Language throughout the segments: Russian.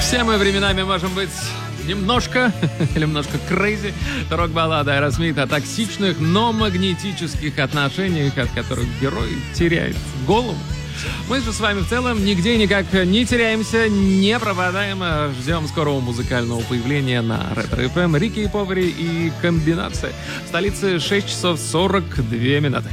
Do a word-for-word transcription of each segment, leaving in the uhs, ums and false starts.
Все мы временами можем быть немножко или немножко крейзи. Рок-баллада Аэросмит о токсичных, но магнетических отношениях, от которых герой теряет голову. Мы же с вами в целом нигде никак не теряемся, не пропадаем. Ждем скорого музыкального появления на Ретро-эф эм. Рики и Повари и комбинация. В столице шесть часов сорок две минуты.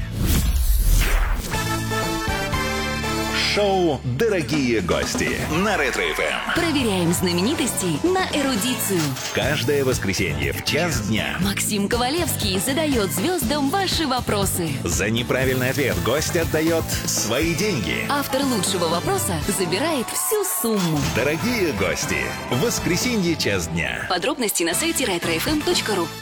Шоу «Дорогие гости» на Ретро-эф эм. Проверяем знаменитостей на эрудицию. Каждое воскресенье в час дня Максим Ковалевский задает звездам ваши вопросы. за неправильный ответ гость отдает свои деньги. Автор лучшего вопроса забирает всю сумму. Дорогие гости, в воскресенье час дня. Подробности на сайте ретро эф эм точка ру.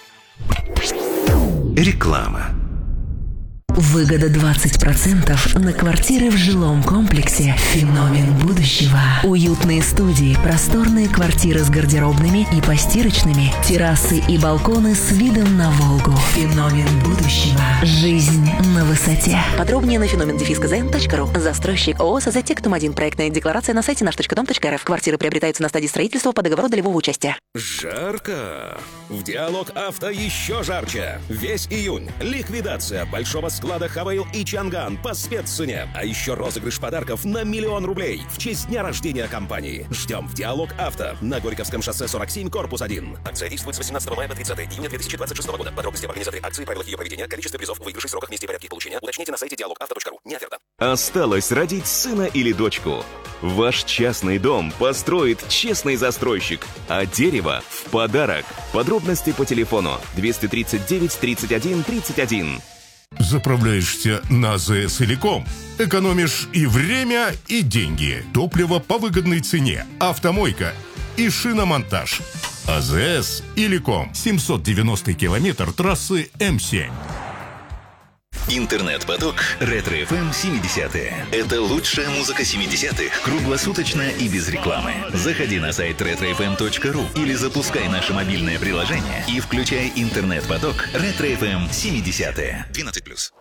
Реклама. Выгода двадцать процентов на квартиры в жилом комплексе «Феномен будущего». Уютные студии, просторные квартиры с гардеробными и постирочными, террасы и балконы с видом на Волгу. «Феномен будущего». Жизнь на высоте. Подробнее на феномен дефис ка зэ эн точка ру. Застройщик ООО «Созатектум один». Проектная декларация на сайте наш точка дом точка эр эф. Квартиры приобретаются на стадии строительства по договору долевого участия. Жарко! В Диалог Авто еще жарче! Весь июнь. Ликвидация большого склада Хавейл и Чанган по спеццене. А еще розыгрыш подарков на миллион рублей в честь дня рождения компании. Ждем в Диалог Авто на Горьковском шоссе сорок семь, корпус один. Акция действует с восемнадцатого мая по тридцатое июня две тысячи двадцать шестого года. Подробности об организаторе акции, правилах ее проведения, количестве призов, выигрышей, сроках, месте и порядке их получения уточните на сайте диалог авто точка ру. Не оферта. Осталось родить сына или дочку. Ваш частный дом построит честный застройщик, а дерево в подарок. Подробности по телефону двести тридцать девять тридцать один тридцать один. Заправляешься на АЗС Иликом. Экономишь и время, и деньги. Топливо по выгодной цене. Автомойка и шиномонтаж. АЗС Иликом. семьсот девяностый километр трассы эм семь. Интернет-поток Ретро-эф эм семидесятые. Это лучшая музыка семидесятых, круглосуточно и без рекламы. Заходи на сайт ретро эф эм точка ру или запускай наше мобильное приложение и включай интернет-поток Ретро-эф эм семидесятые. двенадцать плюс.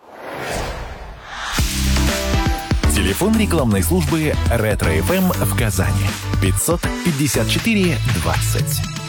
Телефон рекламной службы Ретро-эф эм в Казани. пятьсот пятьдесят четыре двадцать.